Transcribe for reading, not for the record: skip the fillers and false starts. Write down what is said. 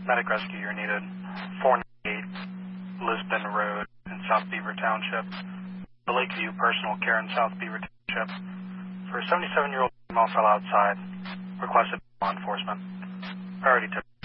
Medic rescue, you're needed. 498 Lisbon Road in South Beaver Township. The Lakeview Personal Care in South Beaver Township. For a 77-year-old female fell outside. Requested law enforcement. Priority tip.